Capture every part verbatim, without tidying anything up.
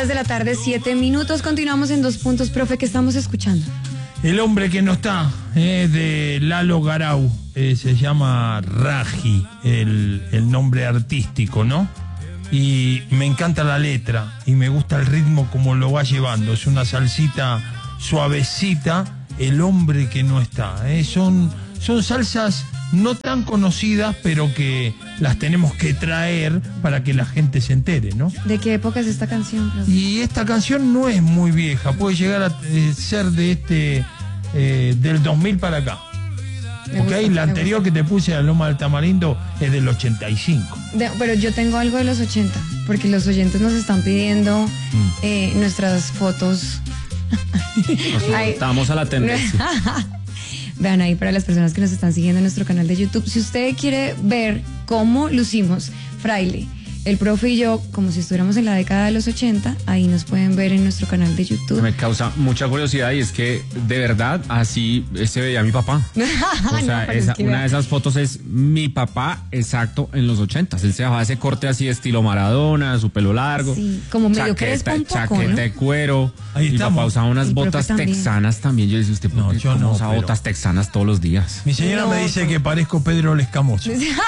tres de la tarde, siete minutos. Continuamos en Dos Puntos. Profe, ¿qué estamos escuchando? El hombre que no está, eh, de Lalo Garau, eh, se llama Raji, el, el nombre artístico, ¿no? Y me encanta la letra y me gusta el ritmo como lo va llevando. Es una salsita suavecita, el hombre que no está. Eh. Son, son salsas no tan conocidas, pero que las tenemos que traer para que la gente se entere, ¿no? ¿De qué época es esta canción, profe? Y esta canción no es muy vieja, puede llegar a eh, ser de este eh, del dos mil para acá. Me ok, gusta, la anterior gusta. Que te puse a Loma del Tamarindo es del ochenta y cinco. De, pero yo tengo algo de los ochenta, porque los oyentes nos están pidiendo mm. eh, nuestras fotos. Estamos a la tendencia. Vean ahí para las personas que nos están siguiendo en nuestro canal de YouTube. Si usted quiere ver cómo lucimos Fraile, el profe y yo, como si estuviéramos en la década de los ochenta, ahí nos pueden ver en nuestro canal de YouTube. Me causa mucha curiosidad y es que de verdad así se veía mi papá. O sea, no, esa, es una de esas fotos es mi papá exacto en los ochentas. Él se dejaba ese corte así estilo Maradona, su pelo largo. Sí, como medio crespo un poco, chaqueta ¿no? de cuero. Ahí mi estamos. papá usaba unas El botas también. texanas también. Yo decía, ¿usted por no, qué yo no, usa pero... botas texanas todos los días? Mi señora no, me dice no. que parezco Pedro el Escamoso.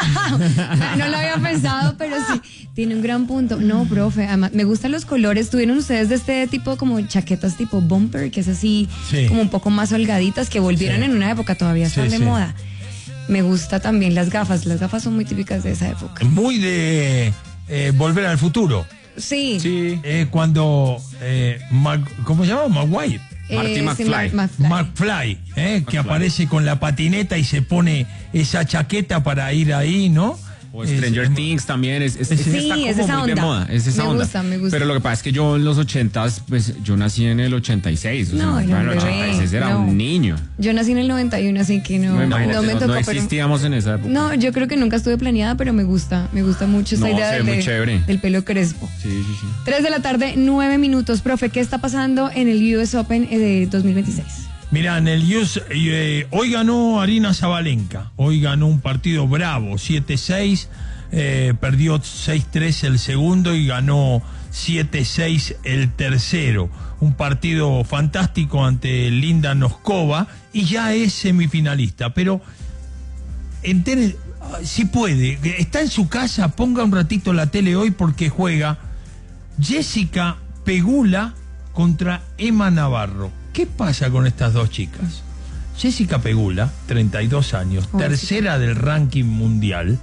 No lo había pensado, pero sí, tiene un gran punto. No, profe, además, me gustan los colores. ¿Tuvieron ustedes de este tipo como chaquetas tipo bumper, que es así, sí, como un poco más holgaditas, que volvieron sí. en una época, todavía están sí, de sí. moda? Me gusta también las gafas. Las gafas son muy típicas de esa época. Muy de eh, Volver al Futuro. Sí. Sí. Eh, cuando, eh, Mac, ¿cómo se llama? Maguire. Marty eh, McFly. Sí, Mark, McFly. McFly, eh, McFly. que aparece con la patineta y se pone esa chaqueta para ir ahí, ¿no? O Stranger es, Things también es, es, sí, está como es esa muy onda. de moda, es esa me onda. Gusta, me gusta. Pero lo que pasa es que yo en los ochentas, pues yo nací en el ochenta y seis, o no, sea, no, en el ochenta y seis era no. un niño. Yo nací en el noventa y uno, así que no, No, no me no, tocó. no existíamos pero, en esa época. No, yo creo que nunca estuve planeada, pero me gusta, me gusta mucho esta no, idea se ve de, muy chévere. del pelo crespo. Sí, sí, sí. Tres de la tarde, nueve minutos. Profe, ¿qué está pasando en el U S Open de dos mil veintiséis? Mira, en el U S, eh, hoy ganó Aryna Sabalenka, hoy ganó un partido bravo, siete seis, eh, perdió seis tres el segundo y ganó siete seis el tercero. Un partido fantástico ante Linda Noskova y ya es semifinalista, pero entere, si puede, está en su casa, ponga un ratito la tele hoy porque juega Jessica Pegula contra Emma Navarro. ¿Qué pasa con estas dos chicas? Jessica Pegula, treinta y dos años, oh, tercera sí. del ranking mundial,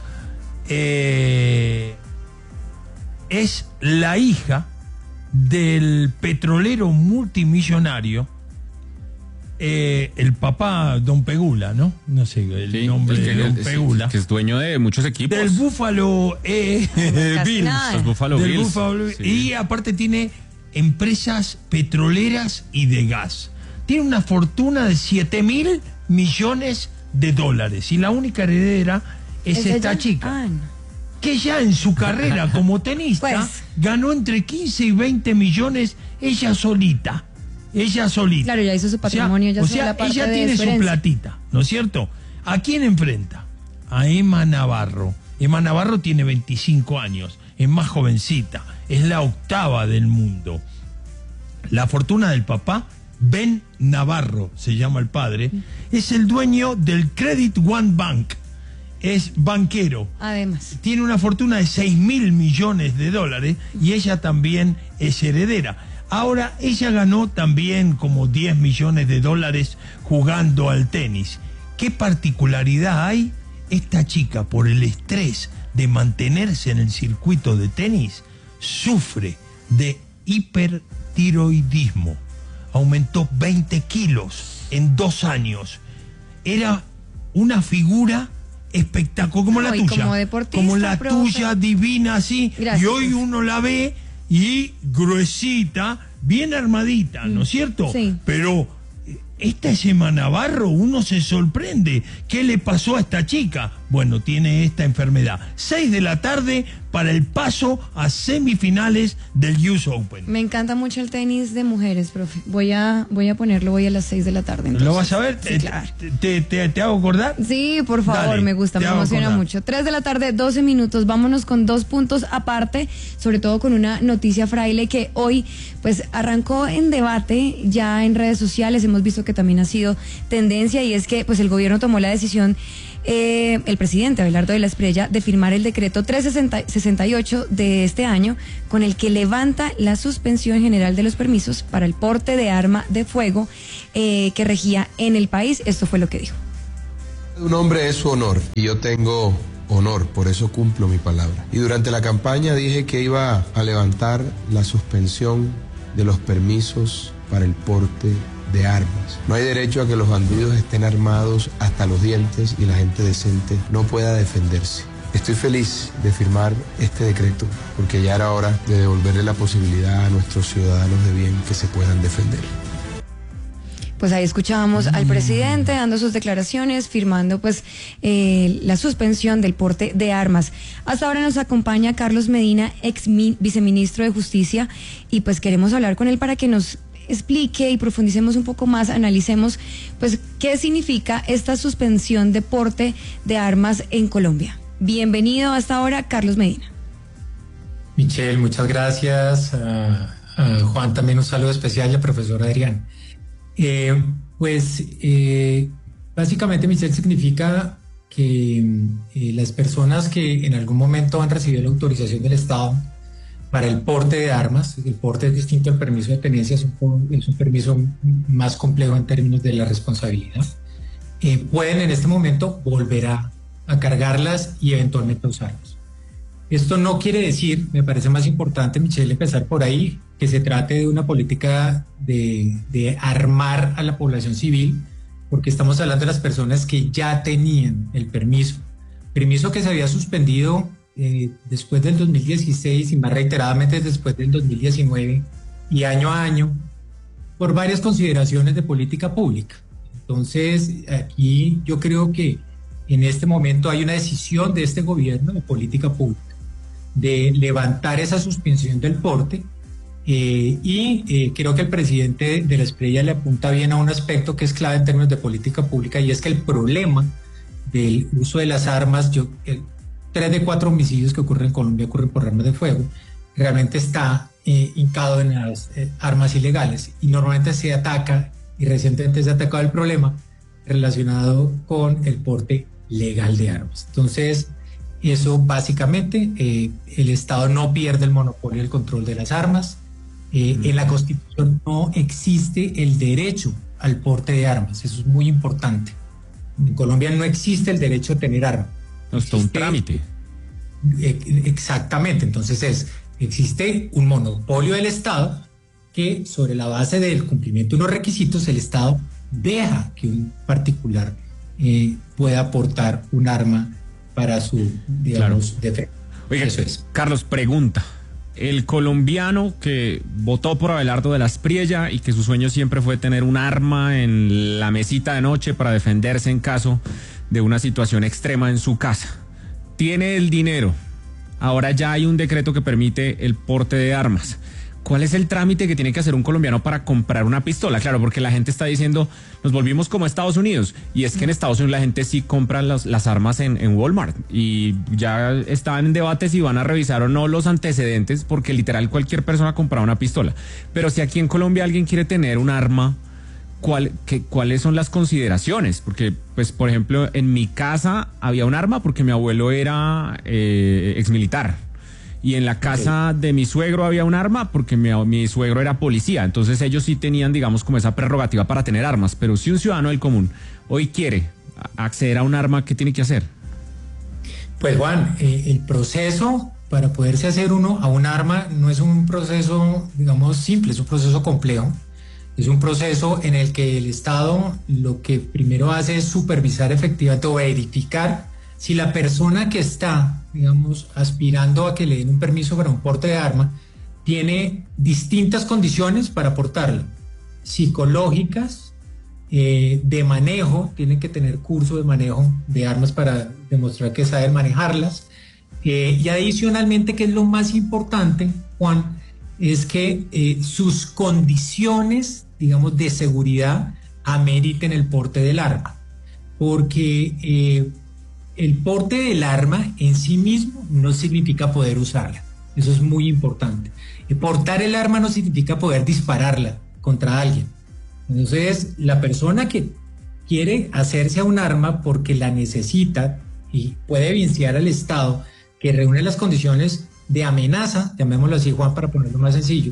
eh, es la hija del petrolero multimillonario, eh, el papá Don Pegula, ¿no? No sé el sí, nombre el que, de Don el, Pegula. Que es dueño de muchos equipos. Del Buffalo eh, Bills. Los Buffalo del Bills. Buffalo, sí. Y aparte tiene empresas petroleras y de gas. Tiene una fortuna de siete mil millones de dólares. Y la única heredera es, ¿Es esta ella? chica. Ah, no. Que ya en su carrera como tenista pues. ganó entre quince y veinte millones ella solita. Ella solita. Claro, ya hizo su patrimonio. O sea, ya o sea la parte ella de tiene diferencia. su platita, ¿no es cierto? ¿A quién enfrenta? A Emma Navarro. Emma Navarro tiene veinticinco años, es más jovencita, es la octava del mundo. La fortuna del papá, Ben Navarro, se llama el padre, es el dueño del Credit One Bank. Es banquero. Además. Tiene una fortuna de seis mil millones de dólares y ella también es heredera. Ahora, ella ganó también como diez millones de dólares jugando al tenis. ¿Qué particularidad hay? Esta chica, por el estrés de mantenerse en el circuito de tenis, sufre de hipertiroidismo. Aumentó veinte kilos en dos años. Era una figura espectacular, como no, la tuya. Como deportista, como la profe. tuya, divina, así. Gracias. Y hoy uno la ve y gruesita, bien armadita, ¿no es cierto? Sí. Pero esta es Emma Navarro, uno se sorprende. ¿Qué le pasó a esta chica? bueno, tiene esta enfermedad. seis de la tarde para el paso a semifinales del U S Open. Me encanta mucho el tenis de mujeres, profe. Voy a, voy a ponerlo hoy a las seis de la tarde. Entonces. ¿Lo vas a ver? Sí, claro. ¿Te, te, te hago acordar? Sí, por favor, Dale, me gusta, me emociona acordar. mucho. tres de la tarde, doce minutos. Vámonos con dos puntos aparte, sobre todo con una noticia, Fraile, que hoy pues arrancó en debate ya en redes sociales. Hemos visto que también ha sido tendencia, y es que pues el gobierno tomó la decisión, eh, el presidente Abelardo de la Espriella, de firmar el decreto trescientos sesenta y ocho de este año, con el que levanta la suspensión general de los permisos para el porte de arma de fuego eh, que regía en el país. Esto fue lo que dijo. Un hombre es su honor, y yo tengo honor, por eso cumplo mi palabra. Y durante la campaña dije que iba a levantar la suspensión de los permisos para el porte de armas. No hay derecho a que los bandidos estén armados hasta los dientes y la gente decente no pueda defenderse. Estoy feliz de firmar este decreto porque ya era hora de devolverle la posibilidad a nuestros ciudadanos de bien que se puedan defender. Pues ahí escuchábamos al presidente dando sus declaraciones, firmando pues eh, la suspensión del porte de armas. Hasta ahora nos acompaña Carlos Medina, ex viceministro de Justicia, y pues queremos hablar con él para que nos explique y profundicemos un poco más, analicemos pues qué significa esta suspensión de porte de armas en Colombia. Bienvenido hasta ahora, Carlos Medina. Michelle, muchas gracias. Uh, uh, Juan, también un saludo especial y al profesor Adrián. Eh, pues eh, básicamente, Michelle, significa que eh, las personas que en algún momento han recibido la autorización del Estado para el porte de armas, el porte es distinto al permiso de tenencia, es un, es un permiso más complejo en términos de la responsabilidad, eh, pueden en este momento volver a, a cargarlas y eventualmente usarlas. Esto no quiere decir, me parece más importante, Michelle, empezar por ahí, que se trate de una política de, de armar a la población civil, porque estamos hablando de las personas que ya tenían el permiso, permiso que se había suspendido eh, después del dos mil dieciséis y más reiteradamente después del dos mil diecinueve y año a año por varias consideraciones de política pública. Entonces, aquí yo creo que en este momento hay una decisión de este gobierno de política pública de levantar esa suspensión del porte. Eh, y eh, creo que el presidente de la Espriella le apunta bien a un aspecto que es clave en términos de política pública, y es que el problema del uso de las armas, yo, el, tres de cuatro homicidios que ocurren en Colombia ocurren por armas de fuego, realmente está eh, hincado en las eh, armas ilegales, y normalmente se ataca, y recientemente se ha atacado el problema relacionado con el porte legal de armas. Entonces, eso básicamente, eh, el Estado no pierde el monopolio del control de las armas. Eh, en la Constitución no existe el derecho al porte de armas, eso es muy importante. En Colombia no existe el derecho a tener armas. No está un trámite. Eh, exactamente, entonces es, existe un monopolio del Estado que sobre la base del cumplimiento de unos requisitos el Estado deja que un particular eh, pueda portar un arma para su, digamos, claro, defensa. Oiga, eso es. Carlos, pregunta. El colombiano que votó por Abelardo de la Espriella y que su sueño siempre fue tener un arma en la mesita de noche para defenderse en caso de una situación extrema en su casa, tiene el dinero, ahora ya hay un decreto que permite el porte de armas. ¿Cuál es el trámite que tiene que hacer un colombiano para comprar una pistola? Claro, porque la gente está diciendo, nos volvimos como Estados Unidos, y es que en Estados Unidos la gente sí compra las, las armas en, en Walmart, y ya están en debate si van a revisar o no los antecedentes, porque literal cualquier persona compra una pistola. Pero si aquí en Colombia alguien quiere tener un arma, ¿cuál, qué, ¿cuáles son las consideraciones? Porque, pues, por ejemplo, en mi casa había un arma porque mi abuelo era eh, exmilitar. Y en la casa okay. de mi suegro había un arma porque mi, mi suegro era policía. Entonces ellos sí tenían, digamos, como esa prerrogativa para tener armas. Pero si un ciudadano del común hoy quiere acceder a un arma, ¿qué tiene que hacer? Pues Juan, eh, el proceso para poderse hacer uno a un arma no es un proceso, digamos, simple, es un proceso complejo. Es un proceso en el que el Estado lo que primero hace es supervisar efectivamente o verificar si la persona que está, digamos, aspirando a que le den un permiso para un porte de arma, tiene distintas condiciones para portarla, psicológicas, eh, de manejo, tienen que tener curso de manejo de armas para demostrar que saben manejarlas. Eh, y adicionalmente, que es lo más importante, Juan, es que eh, sus condiciones, digamos, de seguridad ameriten el porte del arma. Porque eh, el porte del arma en sí mismo no significa poder usarla. Eso es muy importante. Eh, portar el arma no significa poder dispararla contra alguien. Entonces, la persona que quiere hacerse a un arma porque la necesita y puede evidenciar al Estado que reúne las condiciones de amenaza, llamémoslo así, Juan, para ponerlo más sencillo,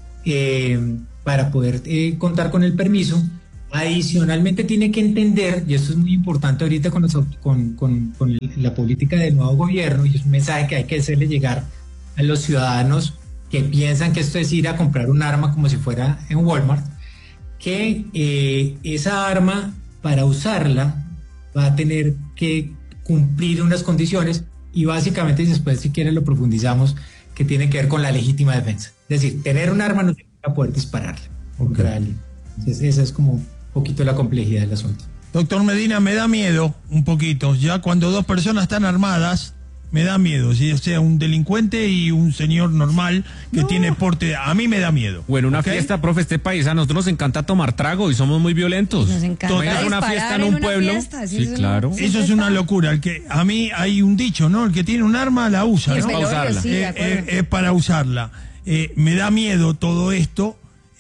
eh, para poder eh, contar con el permiso. Adicionalmente tiene que entender, y esto es muy importante ahorita con, los, con, con, con la política del nuevo gobierno, y es un mensaje que hay que hacerle llegar a los ciudadanos que piensan que esto es ir a comprar un arma como si fuera en Walmart, que eh, esa arma, para usarla, va a tener que cumplir unas condiciones, y básicamente, y después si quieren lo profundizamos, que tiene que ver con la legítima defensa. Es decir, tener un arma no significa poder dispararla contra okay. alguien. Entonces, esa es como un poquito la complejidad del asunto. Doctor Medina, me da miedo un poquito, ya cuando dos personas están armadas, me da miedo, si sea un delincuente y un señor normal que no. tiene porte, a mí me da miedo. Bueno, una ¿okay? fiesta, profe, este país, a nosotros nos encanta tomar trago y somos muy violentos. Nos encanta una fiesta en un en pueblo. Fiesta, sí, sí claro. Eso es una locura. El que, a mí hay un dicho, ¿no? El que tiene un arma la usa, es ¿no? velorio, para usarla. Sí, eh, eh, es para usarla. Eh, me da miedo todo esto,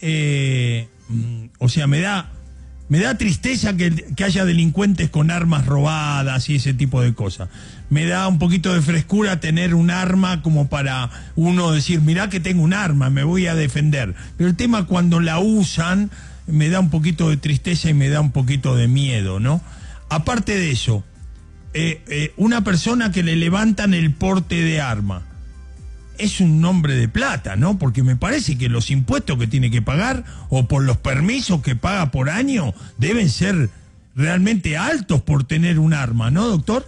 eh, o sea, me da... Me da tristeza que, que haya delincuentes con armas robadas y ese tipo de cosas. Me da un poquito de frescura tener un arma como para uno decir, mirá que tengo un arma, me voy a defender. Pero el tema cuando la usan me da un poquito de tristeza y me da un poquito de miedo, ¿no? Aparte de eso, eh, eh, una persona que le levantan el porte de arma, es un nombre de plata, ¿no? Porque me parece que los impuestos que tiene que pagar o por los permisos que paga por año deben ser realmente altos por tener un arma, ¿no, doctor?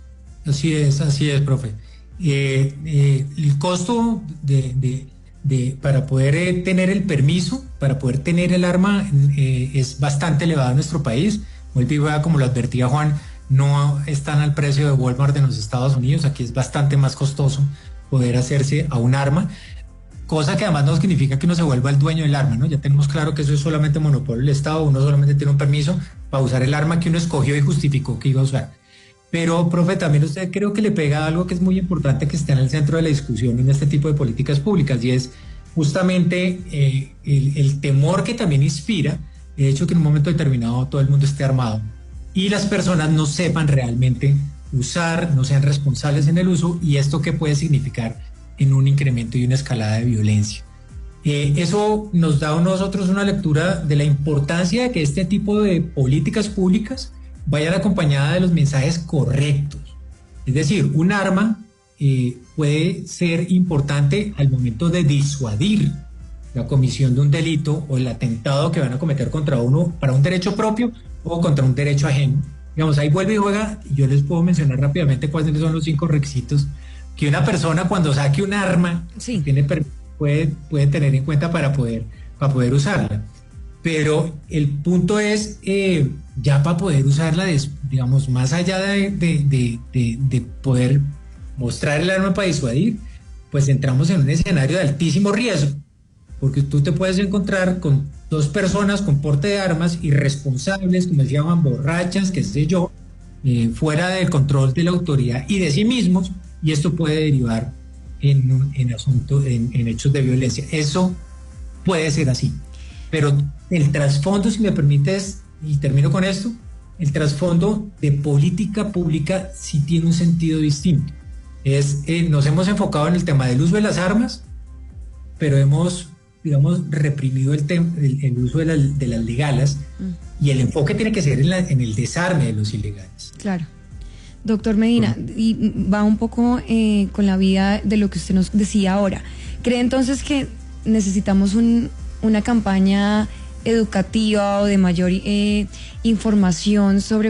Así es, así es, profe. Eh, eh, el costo de, de, de para poder eh, tener el permiso, para poder tener el arma, eh, es bastante elevado en nuestro país. Muy bien, como lo advertía Juan, no están al precio de Walmart en los Estados Unidos. Aquí es bastante más costoso poder hacerse a un arma, cosa que además no significa que uno se vuelva el dueño del arma, ¿no? Ya tenemos claro que eso es solamente monopolio del Estado, uno solamente tiene un permiso para usar el arma que uno escogió y justificó que iba a usar. Pero, profe, también usted creo que le pega algo que es muy importante que está en el centro de la discusión en este tipo de políticas públicas, y es justamente eh, el, el temor que también inspira el hecho que en un momento determinado todo el mundo esté armado y las personas no sepan realmente usar, no sean responsables en el uso, y esto qué puede significar en un incremento y una escalada de violencia. Eh, eso nos da a nosotros una lectura de la importancia de que este tipo de políticas públicas vayan acompañadas de los mensajes correctos. Es decir, un arma eh, puede ser importante al momento de disuadir la comisión de un delito o el atentado que van a cometer contra uno para un derecho propio o contra un derecho ajeno. Digamos, ahí vuelve y juega, y yo les puedo mencionar rápidamente cuáles son los cinco requisitos que una persona cuando saque un arma sí. tiene, puede, puede tener en cuenta para poder, para poder usarla. Pero el punto es, eh, ya para poder usarla, digamos, más allá de, de, de, de, de poder mostrar el arma para disuadir, pues entramos en un escenario de altísimo riesgo, porque tú te puedes encontrar con dos personas con porte de armas irresponsables, como decía Juan, borrachas, qué sé yo, eh, fuera del control de la autoridad y de sí mismos, y esto puede derivar en, en, asunto, en, en hechos de violencia. Eso puede ser así, pero el trasfondo, si me permites, y termino con esto, el trasfondo de política pública sí tiene un sentido distinto. Es, eh, nos hemos enfocado en el tema del uso de las armas, pero hemos, digamos, reprimido el, tem el, el uso de, la, de las legales, mm. y el enfoque tiene que ser en, la, en el desarme de los ilegales. Claro. Doctor Medina, uh-huh. y va un poco eh, con la vida de lo que usted nos decía ahora. ¿Cree entonces que necesitamos un, una campaña educativa o de mayor eh, información sobre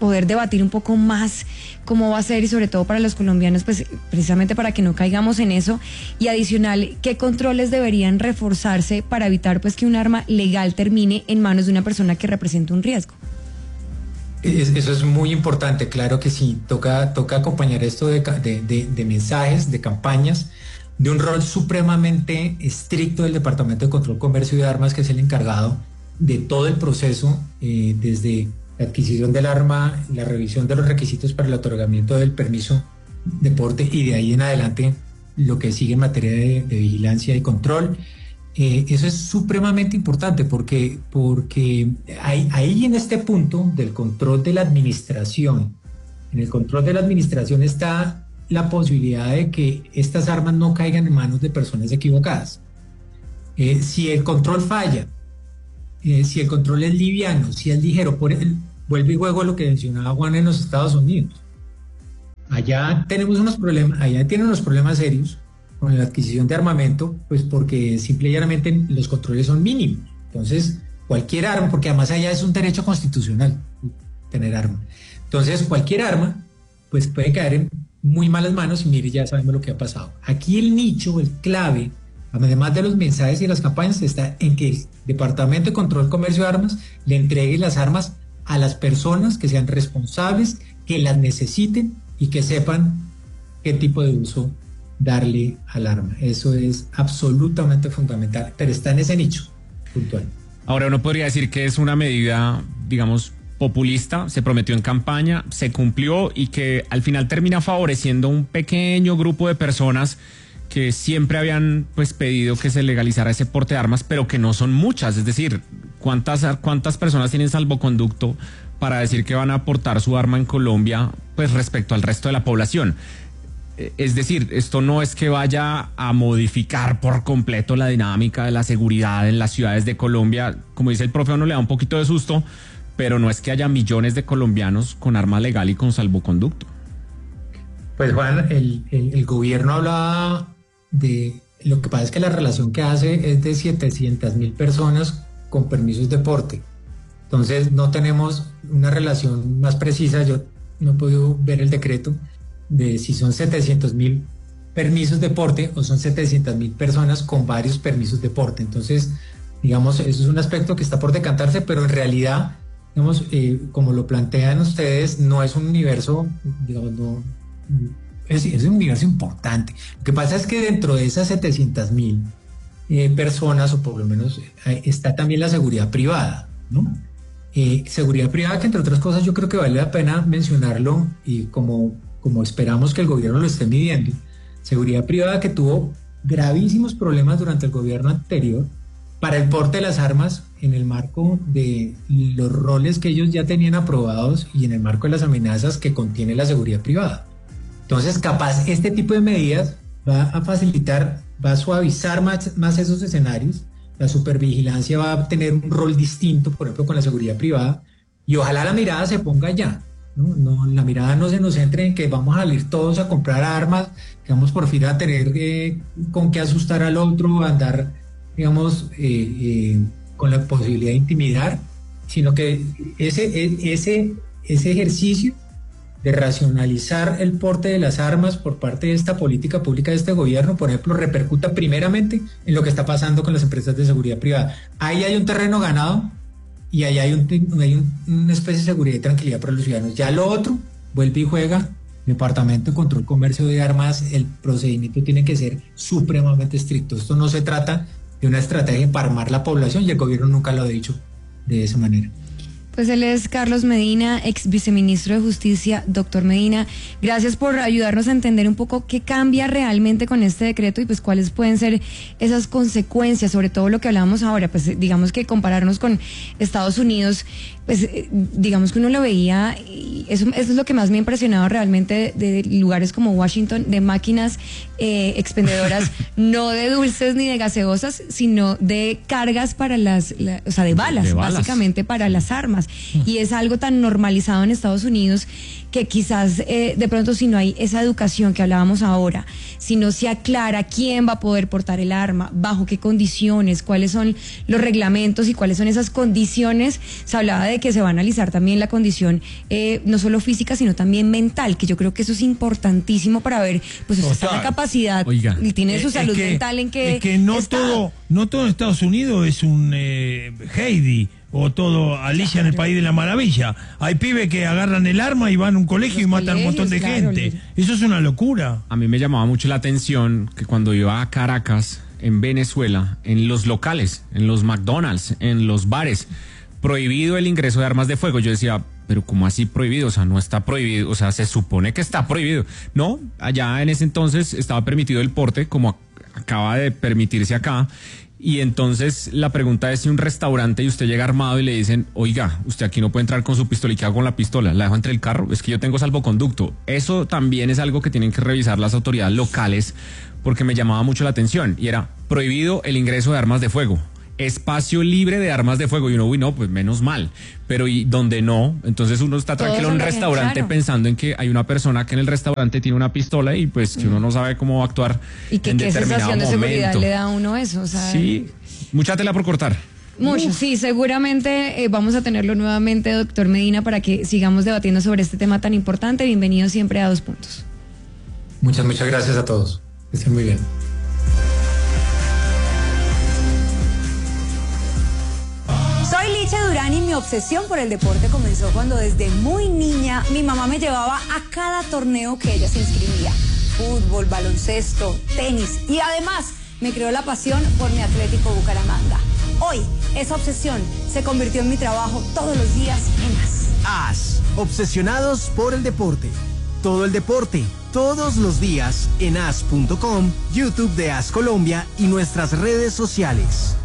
poder debatir un poco más cómo va a ser y sobre todo para los colombianos, pues precisamente para que no caigamos en eso. Y adicional, ¿qué controles deberían reforzarse para evitar pues que un arma legal termine en manos de una persona que representa un riesgo? Eso es muy importante, claro que sí, toca, toca acompañar esto de, de, de, de mensajes, de campañas, de un rol supremamente estricto del Departamento de Control, Comercio de Armas, que es el encargado de todo el proceso, eh, desde la adquisición del arma, la revisión de los requisitos para el otorgamiento del permiso de porte y de ahí en adelante lo que sigue en materia de, de vigilancia y control. Eh, eso es supremamente importante porque, porque ahí, ahí en este punto del control de la administración, en el control de la administración está la posibilidad de que estas armas no caigan en manos de personas equivocadas. Eh, si el control falla, eh, si el control es liviano, si es ligero, por el, vuelve y juego a lo que mencionaba Juan en los Estados Unidos. Allá tenemos unos problemas, allá tienen unos problemas serios con la adquisición de armamento, pues porque simple y llanamente los controles son mínimos. Entonces, cualquier arma, porque además allá es un derecho constitucional tener arma. Entonces, cualquier arma, pues puede caer en muy malas manos y mire, ya sabemos lo que ha pasado. Aquí el nicho, el clave, además de los mensajes y las campañas, está en que el Departamento de Control Comercio de Armas le entregue las armas a las personas que sean responsables, que las necesiten y que sepan qué tipo de uso darle al arma. Eso es absolutamente fundamental, pero está en ese nicho puntual. Ahora uno podría decir que es una medida, digamos, populista, se prometió en campaña, se cumplió y que al final termina favoreciendo un pequeño grupo de personas que siempre habían pues pedido que se legalizara ese porte de armas, pero que no son muchas. Es decir, ¿cuántas, cuántas personas tienen salvoconducto para decir que van a aportar su arma en Colombia pues respecto al resto de la población? Es decir, esto no es que vaya a modificar por completo la dinámica de la seguridad en las ciudades de Colombia. Como dice el profe, a uno le da un poquito de susto, pero no es que haya millones de colombianos con arma legal y con salvoconducto. Pues Juan, el, el, el gobierno hablaba de... Lo que pasa es que la relación que hace es de setecientas mil personas con permisos de porte. Entonces no tenemos una relación más precisa. Yo no he podido ver el decreto de si son setecientos mil permisos de porte o son setecientas mil personas con varios permisos de porte. Entonces, digamos, eso es un aspecto que está por decantarse, pero en realidad, digamos, eh, como lo plantean ustedes, no es un universo, digamos, no, es, es un universo importante. Lo que pasa es que dentro de esas setecientas mil eh, personas, o por lo menos, eh, está también la seguridad privada, ¿no? Eh, seguridad privada que, entre otras cosas, yo creo que vale la pena mencionarlo y como como esperamos que el gobierno lo esté midiendo, seguridad privada que tuvo gravísimos problemas durante el gobierno anterior para el porte de las armas en el marco de los roles que ellos ya tenían aprobados y en el marco de las amenazas que contiene la seguridad privada. Entonces, capaz este tipo de medidas va a facilitar, va a suavizar más, más esos escenarios. La supervigilancia va a tener un rol distinto, por ejemplo, con la seguridad privada, y ojalá la mirada se ponga allá. No, no, la mirada no se nos centre en que vamos a salir todos a comprar armas, que vamos por fin a tener eh, con qué asustar al otro, a andar, digamos, eh, eh, con la posibilidad de intimidar, sino que ese, ese, ese ejercicio de racionalizar el porte de las armas por parte de esta política pública de este gobierno, por ejemplo, repercuta primeramente en lo que está pasando con las empresas de seguridad privada. Ahí hay un terreno ganado y ahí hay, un, hay un, una especie de seguridad y tranquilidad para los ciudadanos. Ya lo otro, vuelve y juega, Departamento de Control Comercio de Armas, el procedimiento tiene que ser supremamente estricto. Esto no se trata de una estrategia para armar la población y el gobierno nunca lo ha dicho de esa manera. Pues él es Carlos Medina, ex viceministro de Justicia. Doctor Medina, gracias por ayudarnos a entender un poco qué cambia realmente con este decreto y pues cuáles pueden ser esas consecuencias, sobre todo lo que hablábamos ahora, pues digamos que compararnos con Estados Unidos, pues digamos que uno lo veía y eso, eso es lo que más me ha impresionado realmente de, de lugares como Washington, de máquinas eh, expendedoras, no de dulces ni de gaseosas, sino de cargas para las, la, o sea, de balas, de balas, básicamente para las armas. armas. Y es algo tan normalizado en Estados Unidos que quizás eh, de pronto si no hay esa educación que hablábamos ahora, si no se aclara quién va a poder portar el arma, bajo qué condiciones, cuáles son los reglamentos y cuáles son esas condiciones, se hablaba de que se va a analizar también la condición eh, no solo física sino también mental, que yo creo que eso es importantísimo para ver, pues usted está en la capacidad, Oiga, y tiene su Es salud que- mental en que es que no está. todo, no todo en Estados Unidos es un eh, Heidi o todo Alicia en el País de la Maravilla. Hay pibes que agarran el arma y van a un colegio Los y matan a un montón de colegios, claro, gente. los- Eso es una locura. A mí me llamaba mucho la atención que cuando iba a Caracas, en Venezuela, en los locales, en los McDonald's, en los bares, prohibido el ingreso de armas de fuego. Yo decía, pero ¿cómo así prohibido? O sea, no está prohibido, o sea, se supone que está prohibido. No, allá en ese entonces estaba permitido el porte, como ac- acaba de permitirse acá. Y entonces la pregunta es si un restaurante y usted llega armado y le dicen, oiga, usted aquí no puede entrar con su pistola, ¿y qué hago con la pistola? ¿La dejo entre el carro? Es que yo tengo salvoconducto. Eso también es algo que tienen que revisar las autoridades locales, porque me llamaba mucho la atención y era prohibido el ingreso de armas de fuego. Espacio libre de armas de fuego. Y uno, uy, no, pues menos mal. Pero y donde no, entonces uno está Todos tranquilo en un andan, restaurante claro. pensando en que hay una persona que en el restaurante tiene una pistola y pues que uno no sabe cómo va a actuar Y que en qué determinado sensación de seguridad momento. le da a uno eso, o sea, Sí, mucha tela por cortar. mucho, sí, seguramente eh, vamos a tenerlo nuevamente, doctor Medina, para que sigamos debatiendo sobre este tema tan importante. Bienvenido siempre a Dos Puntos. Muchas, muchas gracias a todos. Que estén muy bien. Soy Licha Durán y mi obsesión por el deporte comenzó cuando desde muy niña mi mamá me llevaba a cada torneo que ella se inscribía. Fútbol, baloncesto, tenis y además me creó la pasión por mi Atlético Bucaramanga. Hoy esa obsesión se convirtió en mi trabajo todos los días en AS. AS, obsesionados por el deporte. Todo el deporte, todos los días en as punto com, YouTube de AS Colombia y nuestras redes sociales.